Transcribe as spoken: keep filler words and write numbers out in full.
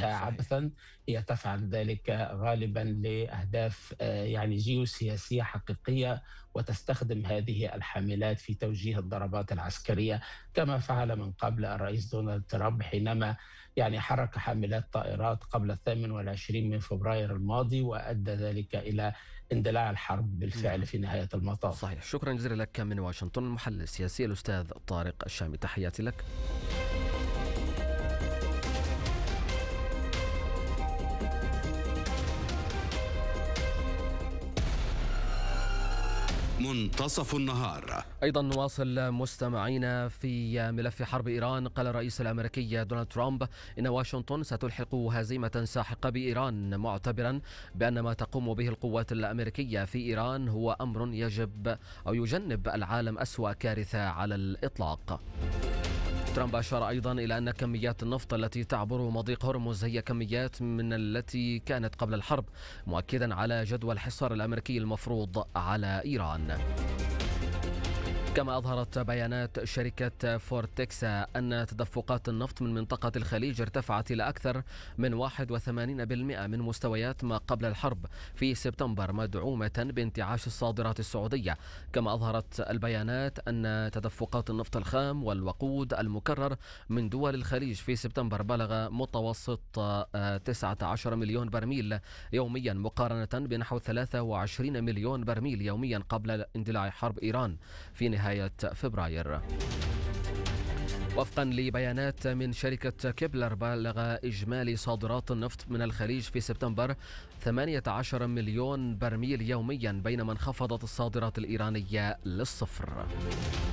لها صحيح. عبثا. هي تفعل ذلك غالبا لأهداف آه، يعني جيوسياسية حقيقية، وتستخدم هذه الحاملات في توجيه الضربات العسكرية، كما فعل من قبل الرئيس دونالد ترامب حينما يعني حرك حاملات طائرات قبل الثامن والعشرين من فبراير الماضي، وأدى ذلك إلى اندلاع الحرب بالفعل نعم. في نهاية المطاف. صحيح. شكرا جزيلا لك من واشنطن، المحلل السياسي الأستاذ طارق الشامي، تحياتي لك. منتصف النهار. أيضا نواصل مستمعينا في ملف حرب إيران. قال الرئيس الأمريكي دونالد ترامب إن واشنطن ستلحق هزيمة ساحقة بإيران، معتبرا بأن ما تقوم به القوات الأمريكية في إيران هو أمر يجب أو يجنب العالم أسوأ كارثة على الإطلاق. ترامب أشار أيضا إلى أن كميات النفط التي تعبر مضيق هرمز هي كميات من التي كانت قبل الحرب، مؤكدا على جدوى الحصار الأمريكي المفروض على إيران. كما أظهرت بيانات شركة فورتكسا أن تدفقات النفط من منطقة الخليج ارتفعت إلى أكثر من واحد وثمانين بالمئة من مستويات ما قبل الحرب في سبتمبر، مدعومة بانتعاش الصادرات السعودية. كما أظهرت البيانات أن تدفقات النفط الخام والوقود المكرر من دول الخليج في سبتمبر بلغ متوسط تسعة عشر مليون برميل يوميا، مقارنة بنحو ثلاثة وعشرين مليون برميل يوميا قبل اندلاع حرب إيران في نهاية فبراير. وفقا لبيانات من شركة كيبلر، بلغ إجمالي صادرات النفط من الخليج في سبتمبر ثمانية عشر مليون برميل يوميا، بينما انخفضت الصادرات الإيرانية للصفر.